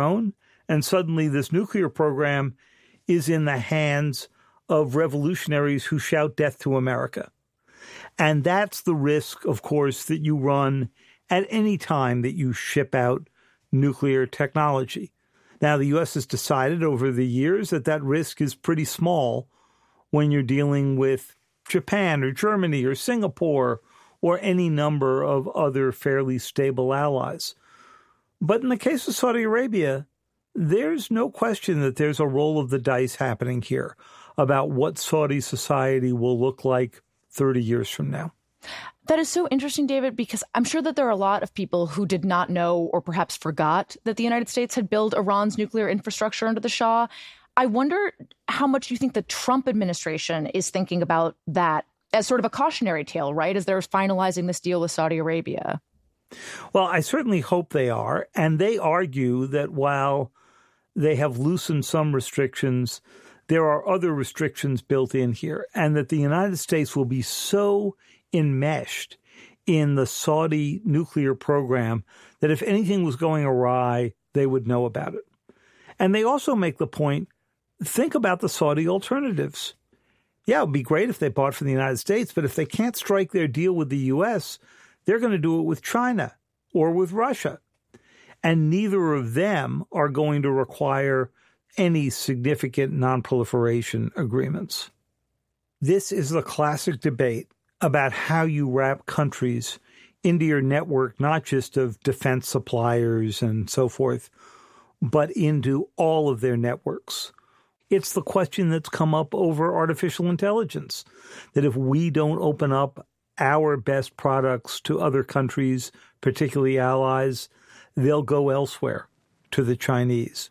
own, and suddenly this nuclear program is in the hands of revolutionaries who shout death to America. And that's the risk, of course, that you run at any time that you ship out nuclear technology. Now, the U.S. has decided over the years that that risk is pretty small when you're dealing with Japan or Germany or Singapore or any number of other fairly stable allies. But in the case of Saudi Arabia, there's no question that there's a roll of the dice happening here about what Saudi society will look like 30 years from now. That is so interesting, David, because I'm sure that there are a lot of people who did not know or perhaps forgot that the United States had built Iran's nuclear infrastructure under the Shah. I wonder how much you think the Trump administration is thinking about that as sort of a cautionary tale, right, as they're finalizing this deal with Saudi Arabia. Well, I certainly hope they are. And they argue that while they have loosened some restrictions, there are other restrictions built in here, and that the United States will be so enmeshed in the Saudi nuclear program that if anything was going awry, they would know about it. And they also make the point, think about the Saudi alternatives. Yeah, it would be great if they bought from the United States, but if they can't strike their deal with the U.S., they're going to do it with China or with Russia. And neither of them are going to require any significant non-proliferation agreements. This is the classic debate about how you wrap countries into your network, not just of defense suppliers and so forth, but into all of their networks. It's the question that's come up over artificial intelligence, that if we don't open up our best products to other countries, particularly allies, they'll go elsewhere, to the Chinese.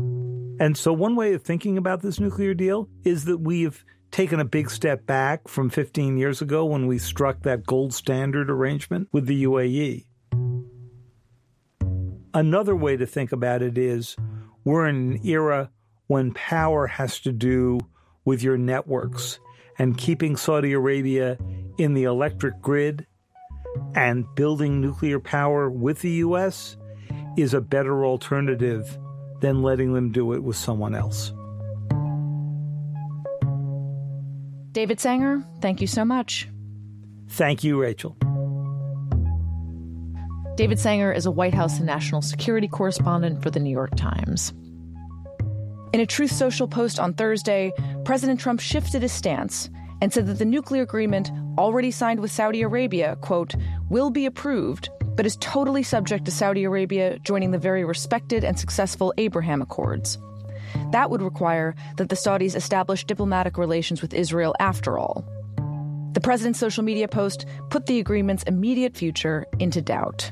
And so one way of thinking about this nuclear deal is that we've taken a big step back from 15 years ago when we struck that gold standard arrangement with the UAE. Another way to think about it is we're in an era when power has to do with your networks, and keeping Saudi Arabia in the electric grid and building nuclear power with the U.S. is a better alternative than letting them do it with someone else. David Sanger, thank you so much. Thank you, Rachel. David Sanger is a White House and national security correspondent for The New York Times. In a Truth Social post on Thursday, President Trump shifted his stance and said that the nuclear agreement already signed with Saudi Arabia, quote, will be approved, but is totally subject to Saudi Arabia joining the very respected and successful Abraham Accords. That would require that the Saudis establish diplomatic relations with Israel after all. The president's social media post put the agreement's immediate future into doubt.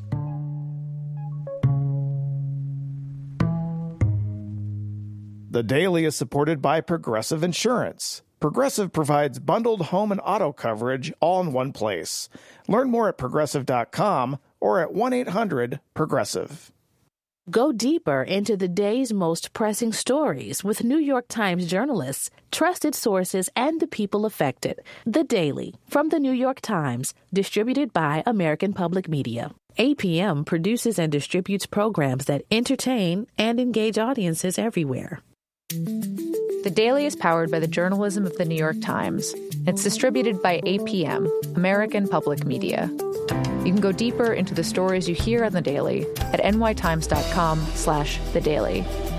The Daily is supported by Progressive Insurance. Progressive provides bundled home and auto coverage all in one place. Learn more at Progressive.com or at 1-800-PROGRESSIVE. Go deeper into the day's most pressing stories with New York Times journalists, trusted sources, and the people affected. The Daily from The New York Times, distributed by American Public Media. APM produces and distributes programs that entertain and engage audiences everywhere. The Daily is powered by the journalism of The New York Times. It's distributed by APM, American Public Media. You can go deeper into the stories you hear on The Daily at nytimes.com/The Daily.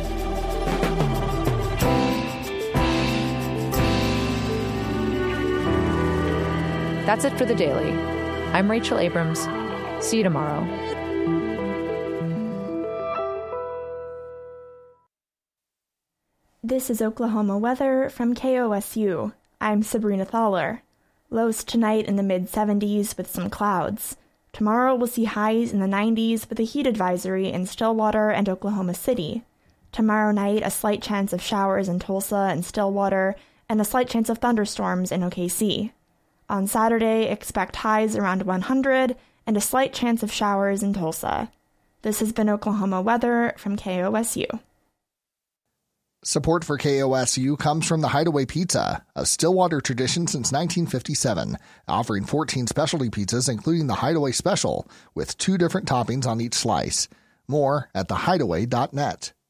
That's it for The Daily. I'm Rachel Abrams. See you tomorrow. This is Oklahoma weather from KOSU. I'm Sabrina Thaler. Lows tonight in the mid-70s with some clouds. Tomorrow we'll see highs in the 90s with a heat advisory in Stillwater and Oklahoma City. Tomorrow night, a slight chance of showers in Tulsa and Stillwater, and a slight chance of thunderstorms in OKC. On Saturday, expect highs around 100 and a slight chance of showers in Tulsa. This has been Oklahoma weather from KOSU. Support for KOSU comes from the Hideaway Pizza, a Stillwater tradition since 1957, offering 14 specialty pizzas, including the Hideaway Special, with 2 different toppings on each slice. More at thehideaway.net.